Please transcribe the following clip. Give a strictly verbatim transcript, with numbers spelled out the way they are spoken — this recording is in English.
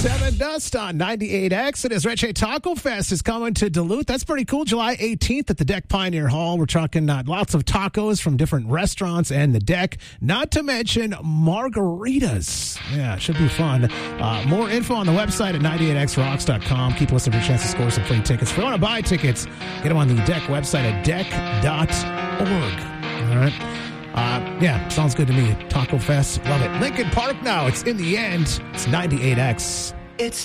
Seven Dust on ninety-eight X. It is Reche Taco Fest is coming to Duluth. That's pretty cool. July eighteenth at the Deck Pioneer Hall. We're talking uh, lots of tacos from different restaurants and the Deck, not to mention margaritas. Yeah, it should be fun. Uh, more info on the website at ninety-eight x rocks dot com. Keep listening for a chance to score some free tickets. If you want to buy tickets, get them on the Deck website at deck dot org. All right. Uh, yeah, sounds good to me. Taco Fest, love it. Lincoln Park now. It's in the end. It's ninety-eight X. It's